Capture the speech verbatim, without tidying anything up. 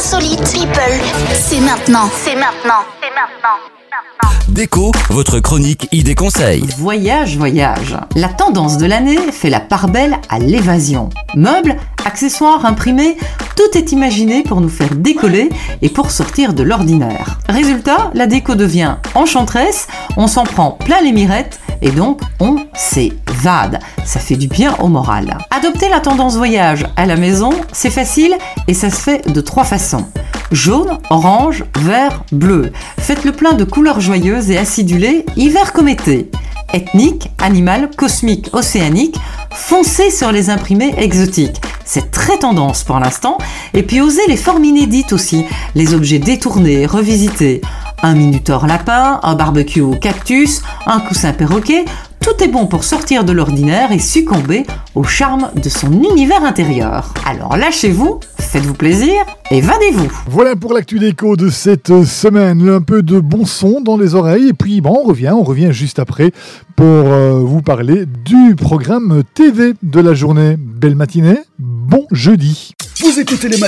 Insolite. People. C'est maintenant. C'est maintenant. C'est maintenant. Déco, votre chronique idée conseil. Voyage, voyage. La tendance de l'année fait la part belle à l'évasion. Meubles, accessoires, imprimés, tout est imaginé pour nous faire décoller et pour sortir de l'ordinaire. Résultat, la déco devient enchanteresse, on s'en prend plein les mirettes et donc on s'évade. Ça fait du bien au moral. Adopter la tendance voyage à la maison, c'est facile et ça se fait de trois façons. Jaune, orange, vert, bleu. Faites le plein de couleurs joyeuses et acidulées, hiver comme été. Ethnique, animal, cosmique, océanique, foncez sur les imprimés exotiques. C'est très tendance pour l'instant. Et puis osez les formes inédites aussi, les objets détournés, revisités. Un minutor lapin, un barbecue au cactus, un coussin perroquet, tout est bon pour sortir de l'ordinaire et succomber au charme de son univers intérieur. Alors lâchez-vous, faites-vous plaisir, évadez-vous. Voilà pour l'actu déco de cette semaine. Un peu de bon son dans les oreilles et puis bon, on revient, on revient juste après pour euh, vous parler du programme T V de la journée. Belle matinée, bon jeudi. Vous écoutez les